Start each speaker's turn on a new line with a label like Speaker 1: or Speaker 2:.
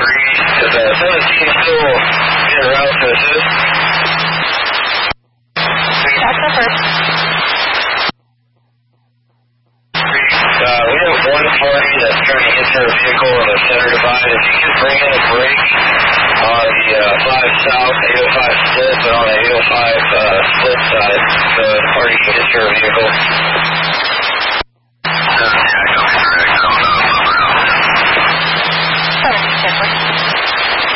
Speaker 1: Is 17 still in route to assist?
Speaker 2: That's the first.
Speaker 1: We have one party that's trying to enter a vehicle in the center divide. If you could bring in a brake on the 5 south, 805 split, but on the 805 split side, the party can enter a vehicle.